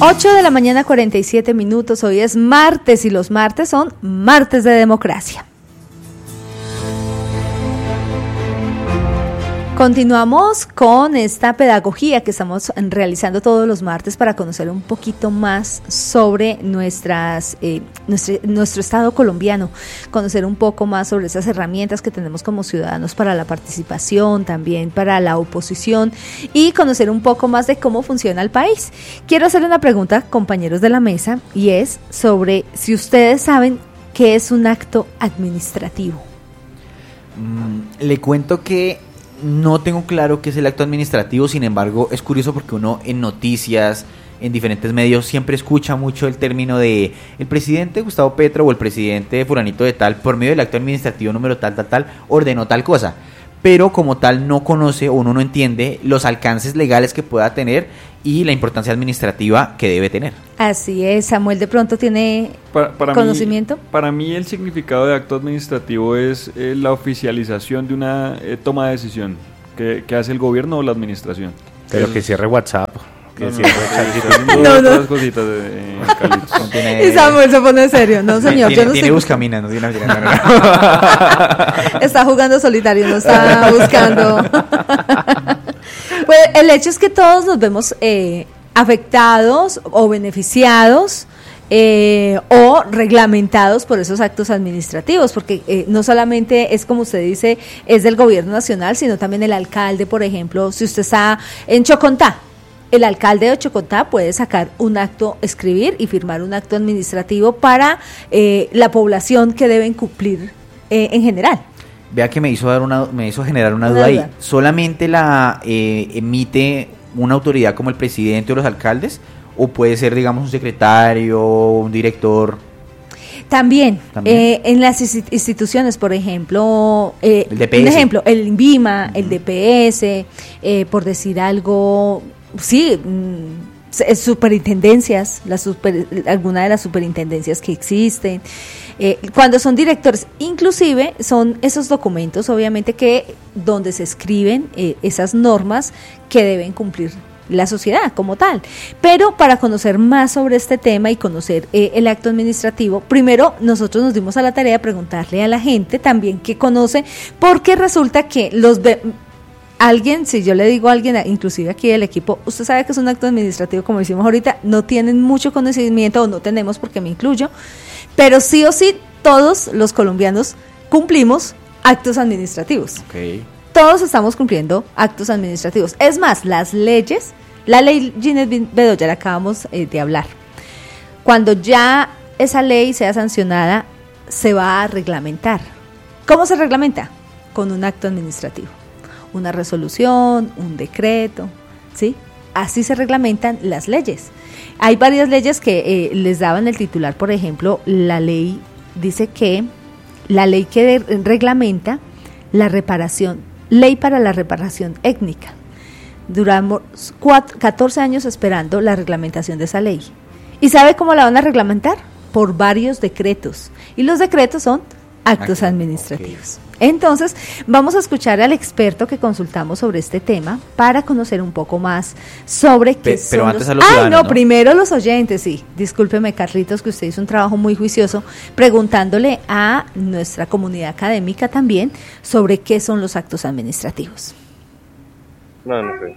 8 de la mañana, 47 minutos. Hoy es martes y los martes son martes de democracia. Continuamos con esta pedagogía que estamos realizando todos los martes para conocer un poquito más sobre nuestro Estado colombiano, conocer un poco más sobre esas herramientas que tenemos como ciudadanos para la participación, también para la oposición y conocer un poco más de cómo funciona el país. Quiero hacer una pregunta, compañeros de la mesa, y es sobre si ustedes saben qué es un acto administrativo. Le cuento que no tengo claro qué es el acto administrativo, sin embargo es curioso porque uno en noticias, en diferentes medios siempre escucha mucho el término de el presidente Gustavo Petro o el presidente fulanito de tal por medio del acto administrativo número tal ordenó tal cosa, pero como tal no conoce o uno no entiende los alcances legales que pueda tener y la importancia administrativa que debe tener. Así es, Samuel de pronto tiene conocimiento. Para mí el significado de acto administrativo es la oficialización de una toma de decisión que hace el gobierno o la administración. Pero que cierre WhatsApp. Otras cositas de y Samuel se pone serio. No, señor, yo no tiene estoy... buscamina, no tiene... Está jugando solitario, no está buscando. Pues el hecho es que todos nos vemos afectados o beneficiados o reglamentados por esos actos administrativos, porque no solamente es, como usted dice, es del gobierno nacional, sino también el alcalde, por ejemplo, si usted está en Chocontá, el alcalde de Chocontá puede sacar un acto, escribir y firmar un acto administrativo para la población que deben cumplir en general. Vea que me hizo generar una duda ahí. ¿Solamente la emite una autoridad como el presidente o los alcaldes? ¿O puede ser, digamos, un secretario, un director? También. En las instituciones, por ejemplo, el DPS. Un ejemplo, el INVIMA, el DPS, por decir algo, sí, superintendencias, alguna de las superintendencias que existen. Cuando son directores, inclusive son esos documentos, obviamente, que donde se escriben esas normas que deben cumplir la sociedad como tal. Pero para conocer más sobre este tema y conocer el acto administrativo, primero nosotros nos dimos a la tarea de preguntarle a la gente también qué conoce, porque resulta que si yo le digo a alguien, inclusive aquí del equipo, usted sabe que es un acto administrativo, como decimos ahorita, no tienen mucho conocimiento o no tenemos, porque me incluyo, pero sí o sí todos los colombianos cumplimos actos administrativos. Okay. Todos estamos cumpliendo actos administrativos. Es más, las leyes, la ley Ginés Bedoya, la acabamos de hablar. Cuando ya esa ley sea sancionada, se va a reglamentar. ¿Cómo se reglamenta? Con un acto administrativo. Una resolución, un decreto, ¿sí? Así se reglamentan las leyes. Hay varias leyes que les daban el titular, por ejemplo, la ley dice que la ley que reglamenta la reparación, ley para la reparación étnica. Duramos 14 años esperando la reglamentación de esa ley. ¿Y sabe cómo la van a reglamentar? Por varios decretos. Y los decretos son actos administrativos. Okay. Entonces, vamos a escuchar al experto que consultamos sobre este tema para conocer un poco más sobre qué son pero antes a los ciudadanos, ¿no? Primero los oyentes, sí. Discúlpeme, Carlitos, que usted hizo un trabajo muy juicioso preguntándole a nuestra comunidad académica también sobre qué son los actos administrativos. No sé.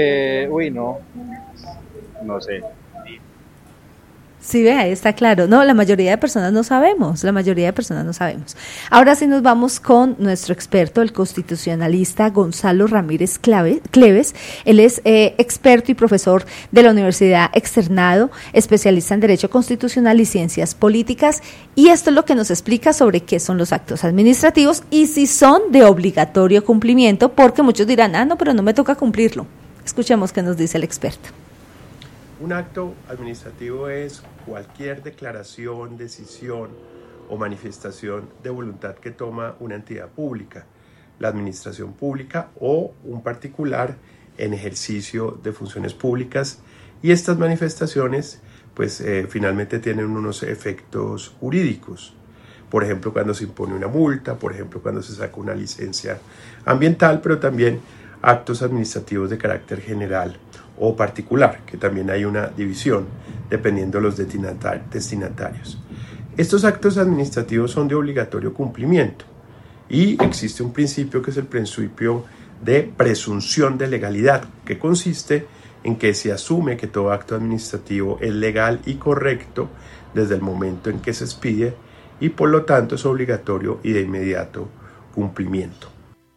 No sé. Sí, ve, ahí está claro. No, la mayoría de personas no sabemos. Ahora sí nos vamos con nuestro experto, el constitucionalista Gonzalo Ramírez Cleves. Él es experto y profesor de la Universidad Externado, especialista en Derecho Constitucional y Ciencias Políticas. Y esto es lo que nos explica sobre qué son los actos administrativos y si son de obligatorio cumplimiento, porque muchos dirán, no, pero no me toca cumplirlo. Escuchemos qué nos dice el experto. Un acto administrativo es cualquier declaración, decisión o manifestación de voluntad que toma una entidad pública, la administración pública o un particular en ejercicio de funciones públicas, y estas manifestaciones finalmente tienen unos efectos jurídicos. Por ejemplo, cuando se impone una multa, por ejemplo, cuando se saca una licencia ambiental, pero también actos administrativos de carácter general o particular, que también hay una división dependiendo de los destinatarios. Estos actos administrativos son de obligatorio cumplimiento y existe un principio que es el principio de presunción de legalidad, que consiste en que se asume que todo acto administrativo es legal y correcto desde el momento en que se expide y por lo tanto es obligatorio y de inmediato cumplimiento.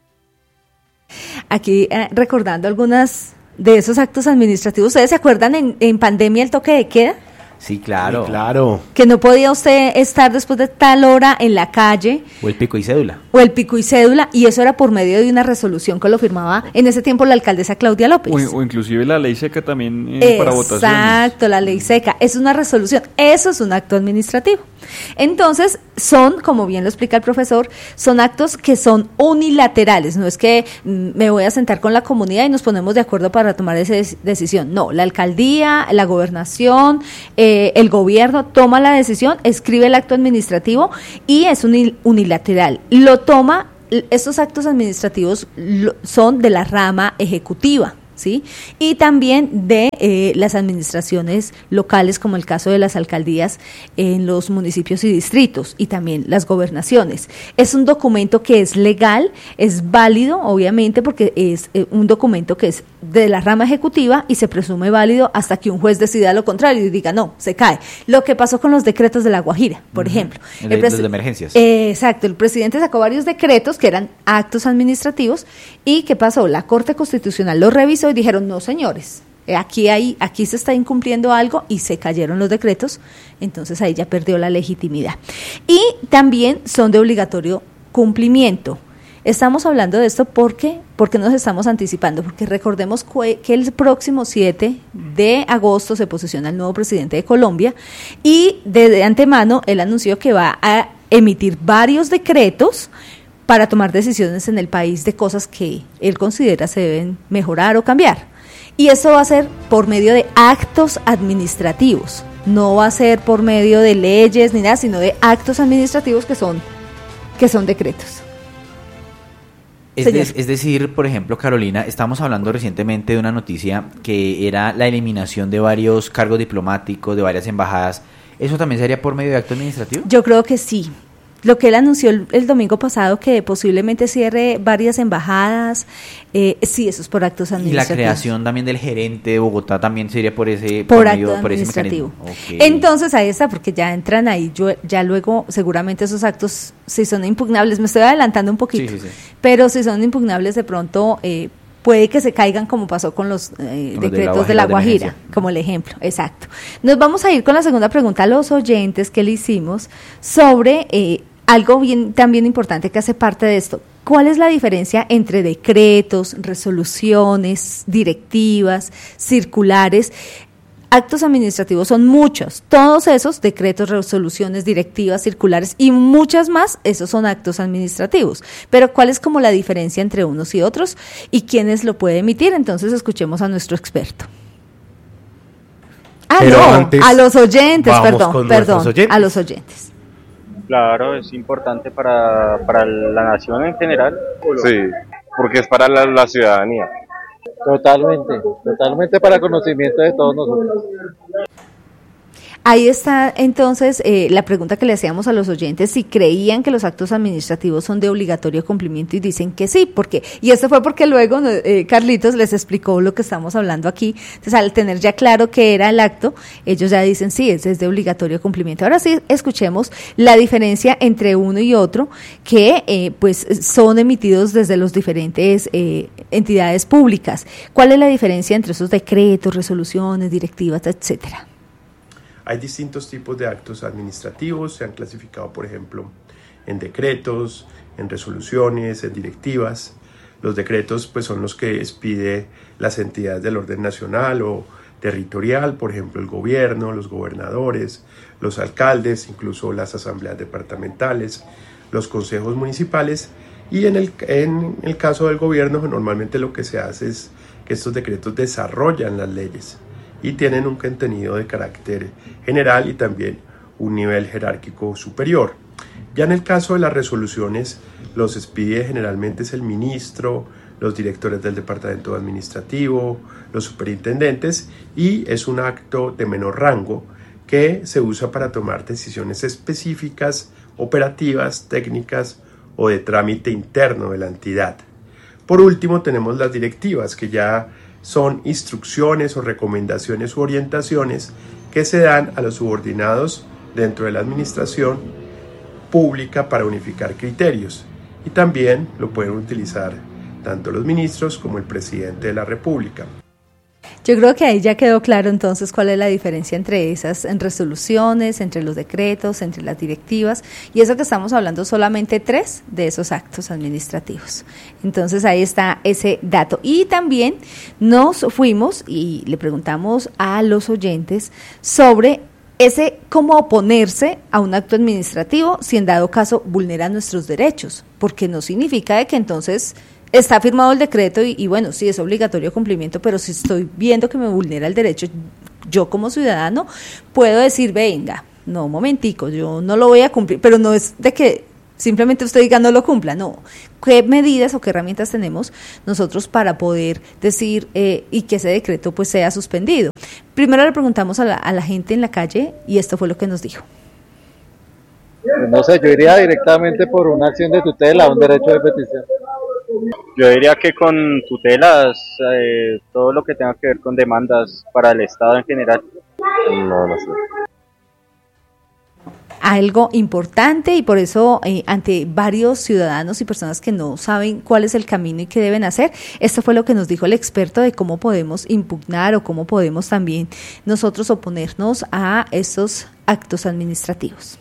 Aquí recordando algunas de esos actos administrativos, ¿ustedes se acuerdan en pandemia el toque de queda? Sí, claro. Sí, claro. Que no podía usted estar después de tal hora en la calle. O el pico y cédula. O el pico y cédula, y eso era por medio de una resolución que lo firmaba en ese tiempo la alcaldesa Claudia López. O inclusive la ley seca también para votaciones. Exacto, la ley seca. Es una resolución, eso es un acto administrativo. Entonces, son, como bien lo explica el profesor, son actos que son unilaterales. No es que me voy a sentar con la comunidad y nos ponemos de acuerdo para tomar esa decisión. No, la alcaldía, la gobernación, el gobierno toma la decisión, escribe el acto administrativo y es unilateral. Estos actos administrativos son de la rama ejecutiva, ¿sí? Y también de las administraciones locales, como el caso de las alcaldías en los municipios y distritos, y también las gobernaciones. Es un documento que es legal, es válido, obviamente, porque es un documento que es de la rama ejecutiva y se presume válido hasta que un juez decida lo contrario y diga, no, se cae. Lo que pasó con los decretos de La Guajira, por ejemplo. Los de emergencias. Exacto, el presidente sacó varios decretos que eran actos administrativos y ¿qué pasó? La Corte Constitucional lo revisó y dijeron, no señores, aquí se está incumpliendo algo y se cayeron los decretos, entonces ahí ya perdió la legitimidad. Y también son de obligatorio cumplimiento. Estamos hablando de esto porque nos estamos anticipando, porque recordemos que el próximo 7 de agosto se posesiona el nuevo presidente de Colombia y de antemano él anunció que va a emitir varios decretos para tomar decisiones en el país de cosas que él considera se deben mejorar o cambiar. Y eso va a ser por medio de actos administrativos, no va a ser por medio de leyes ni nada, sino de actos administrativos que son decretos. Es decir, por ejemplo, Carolina, estamos hablando recientemente de una noticia que era la eliminación de varios cargos diplomáticos, de varias embajadas. ¿Eso también sería por medio de acto administrativo? Yo creo que sí. Lo que él anunció el domingo pasado, que posiblemente cierre varias embajadas, sí, eso es por actos administrativos. Y la creación también del gerente de Bogotá también sería por ese mecanismo. Okay. Entonces ahí está, porque ya entran ahí, ya luego seguramente esos actos, si son impugnables, me estoy adelantando un poquito, sí. Pero si son impugnables de pronto puede que se caigan como pasó con los decretos de La Guajira, como el ejemplo, exacto. Nos vamos a ir con la segunda pregunta a los oyentes que le hicimos sobre algo también importante que hace parte de esto. ¿Cuál es la diferencia entre decretos, resoluciones, directivas, circulares? Actos administrativos son muchos, todos esos decretos, resoluciones, directivas, circulares y muchas más, esos son actos administrativos. Pero ¿cuál es como la diferencia entre unos y otros y quiénes lo puede emitir? Entonces escuchemos a nuestro experto. A los oyentes, perdón, a los oyentes. Claro, es importante para la nación en general. Sí, porque es para la ciudadanía. Totalmente para conocimiento de todos nosotros. Ahí está entonces la pregunta que le hacíamos a los oyentes, si creían que los actos administrativos son de obligatorio cumplimiento y dicen que sí, porque y esto fue porque luego Carlitos les explicó lo que estamos hablando aquí. Entonces al tener ya claro que era el acto, ellos ya dicen sí, es de obligatorio cumplimiento. Ahora sí, escuchemos la diferencia entre uno y otro, que pues son emitidos desde los diferentes entidades públicas. ¿Cuál es la diferencia entre esos decretos, resoluciones, directivas, etcétera? Hay distintos tipos de actos administrativos, se han clasificado, por ejemplo, en decretos, en resoluciones, en directivas. Los decretos pues, son los que expide las entidades del orden nacional o territorial, por ejemplo, el gobierno, los gobernadores, los alcaldes, incluso las asambleas departamentales, los consejos municipales. Y en el caso del gobierno, normalmente lo que se hace es que estos decretos desarrollan las leyes y tienen un contenido de carácter general y también un nivel jerárquico superior. Ya en el caso de las resoluciones, los expide generalmente es el ministro los directores del departamento administrativo, los superintendentes, y es un acto de menor rango que se usa para tomar decisiones específicas, operativas, técnicas o de trámite interno de la entidad. Por último, tenemos las directivas, que ya son instrucciones o recomendaciones u orientaciones que se dan a los subordinados dentro de la administración pública para unificar criterios, y también lo pueden utilizar tanto los ministros como el presidente de la República. Yo creo que ahí ya quedó claro entonces cuál es la diferencia entre esas resoluciones, entre los decretos, entre las directivas, y eso que estamos hablando solamente 3 de esos actos administrativos. Entonces ahí está ese dato. Y también nos fuimos y le preguntamos a los oyentes sobre cómo oponerse a un acto administrativo si en dado caso vulnera nuestros derechos, porque no significa de que entonces está firmado el decreto y bueno, sí es obligatorio cumplimiento, pero si estoy viendo que me vulnera el derecho, yo como ciudadano puedo decir, venga, no, un momentico, yo no lo voy a cumplir, pero no es de que simplemente usted diga no lo cumpla, no. ¿Qué medidas o qué herramientas tenemos nosotros para poder decir y que ese decreto pues sea suspendido? Primero le preguntamos a la gente en la calle y esto fue lo que nos dijo. No sé, yo iría directamente por una acción de tutela, un derecho de petición. Yo diría que con tutelas, todo lo que tenga que ver con demandas para el Estado en general. No sé. Algo importante, y por eso ante varios ciudadanos y personas que no saben cuál es el camino y qué deben hacer, esto fue lo que nos dijo el experto de cómo podemos impugnar o cómo podemos también nosotros oponernos a estos actos administrativos.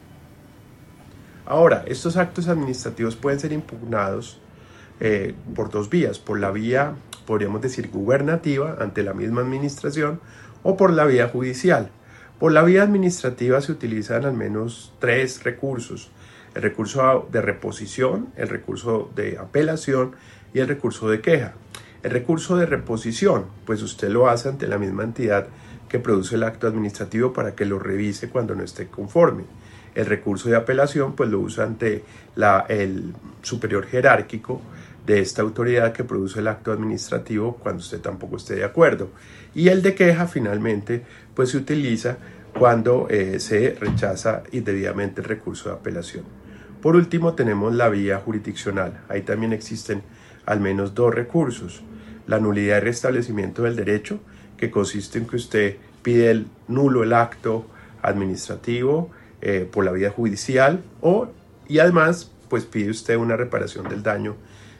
Ahora, estos actos administrativos pueden ser impugnados por 2 vías, por la vía, podríamos decir, gubernativa ante la misma administración, o por la vía judicial. Por la vía administrativa se utilizan al menos 3 recursos: el recurso de reposición, el recurso de apelación y el recurso de queja. El recurso de reposición, pues usted lo hace ante la misma entidad que produce el acto administrativo para que lo revise cuando no esté conforme. El recurso de apelación, pues lo usa ante el superior jerárquico de esta autoridad que produce el acto administrativo cuando usted tampoco esté de acuerdo. Y el de queja, finalmente, pues se utiliza cuando se rechaza indebidamente el recurso de apelación. Por último, tenemos la vía jurisdiccional. Ahí también existen al menos 2 recursos: la nulidad y restablecimiento del derecho, que consiste en que usted pide el nulo el acto administrativo por la vía judicial, y además pues pide usted una reparación del daño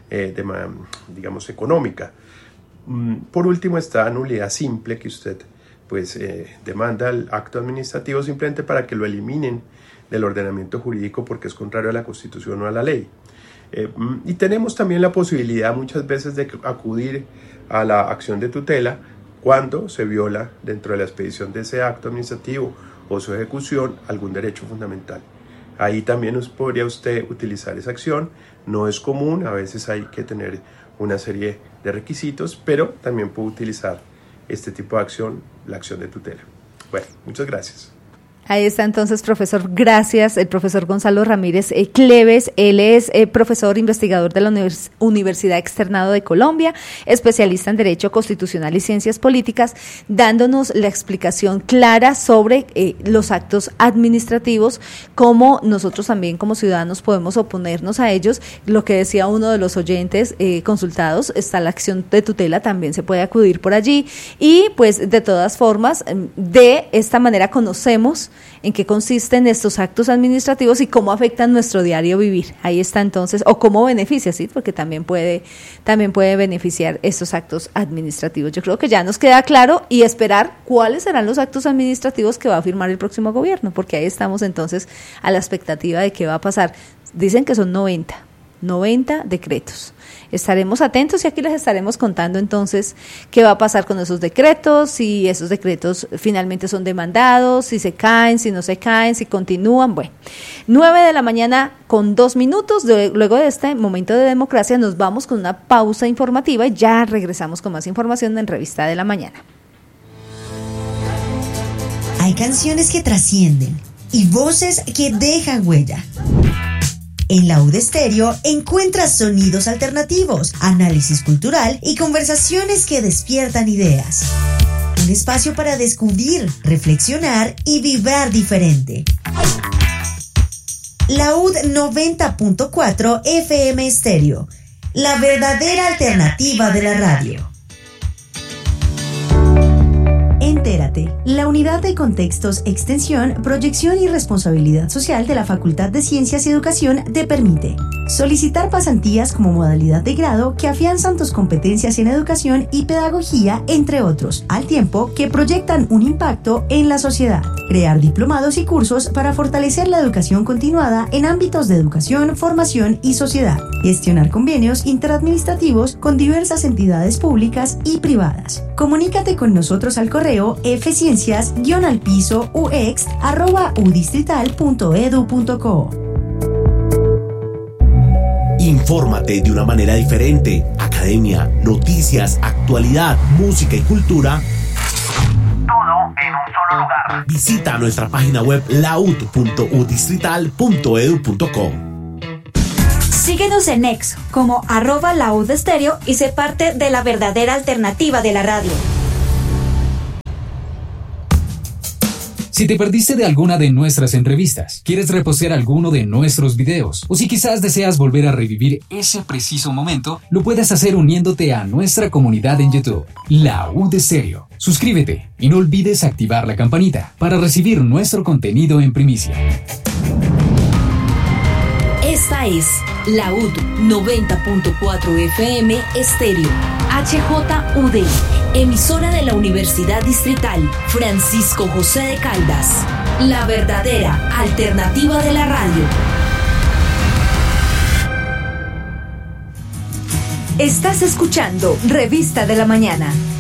digamos económica. Por último está la nulidad simple, que usted pues demanda el acto administrativo simplemente para que lo eliminen del ordenamiento jurídico porque es contrario a la Constitución o a la ley. Y tenemos también la posibilidad muchas veces de acudir a la acción de tutela cuando se viola dentro de la expedición de ese acto administrativo o su ejecución algún derecho fundamental. Ahí también podría usted utilizar esa acción. No es común, a veces hay que tener una serie de requisitos, pero también puede utilizar este tipo de acción, la acción de tutela. Bueno, muchas gracias. Ahí está entonces, profesor, gracias, el profesor Gonzalo Ramírez Cleves. Él es profesor investigador de la Universidad Externado de Colombia, especialista en Derecho Constitucional y Ciencias Políticas, dándonos la explicación clara sobre los actos administrativos, cómo nosotros también como ciudadanos podemos oponernos a ellos. Lo que decía uno de los oyentes consultados, está la acción de tutela, también se puede acudir por allí, y pues de todas formas, de esta manera conocemos en qué consisten estos actos administrativos y cómo afectan nuestro diario vivir. Ahí está entonces, o cómo beneficia, ¿sí? Porque también puede beneficiar estos actos administrativos. Yo creo que ya nos queda claro, y esperar cuáles serán los actos administrativos que va a firmar el próximo gobierno, porque ahí estamos entonces a la expectativa de qué va a pasar. Dicen que son 90 decretos. Estaremos atentos y aquí les estaremos contando entonces qué va a pasar con esos decretos, si esos decretos finalmente son demandados, si se caen, si no se caen, si continúan. Bueno, 9:02 luego de este momento de democracia nos vamos con una pausa informativa y ya regresamos con más información en Revista de la Mañana. Hay canciones que trascienden y voces que dejan huella. En la UD Estéreo encuentras sonidos alternativos, análisis cultural y conversaciones que despiertan ideas. Un espacio para descubrir, reflexionar y vibrar diferente. La UD 90.4 FM Estéreo, la verdadera alternativa de la radio. Entérate, la Unidad de Contextos, Extensión, Proyección y Responsabilidad Social de la Facultad de Ciencias y Educación te permite solicitar pasantías como modalidad de grado que afianzan tus competencias en educación y pedagogía, entre otros, al tiempo que proyectan un impacto en la sociedad. Crear diplomados y cursos para fortalecer la educación continuada en ámbitos de educación, formación y sociedad. Gestionar convenios interadministrativos con diversas entidades públicas y privadas. Comunícate con nosotros al correo fciencias-ux@udistrital.edu.co. Infórmate de una manera diferente. Academia, noticias, actualidad, música y cultura. Todo en un solo lugar. Visita nuestra página web laud.udistrital.edu.co. Síguenos en X como @laudestéreo y sé parte de la verdadera alternativa de la radio. Si te perdiste de alguna de nuestras entrevistas, quieres repostear alguno de nuestros videos, o si quizás deseas volver a revivir ese preciso momento, lo puedes hacer uniéndote a nuestra comunidad en YouTube, La UD Estéreo. Suscríbete y no olvides activar la campanita para recibir nuestro contenido en primicia. Esta es la UD 90.4 FM Estéreo, HJUD, emisora de la Universidad Distrital Francisco José de Caldas, la verdadera alternativa de la radio. Estás escuchando Revista de la Mañana.